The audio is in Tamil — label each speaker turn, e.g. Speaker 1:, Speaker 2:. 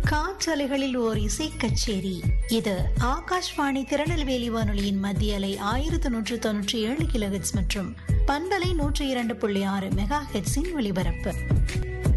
Speaker 1: காற்றலைகளில் ஓர் இசை கச்சேரி. இது ஆகாஷ்வாணி திருநெல்வேலி வானொலியின் மத்திய அலை 1197 கிலோஹெர்ட்ஸ் மற்றும் பண்பலை 102.6 மெகா ஹெர்ட்ஸின் ஒலிபரப்பு.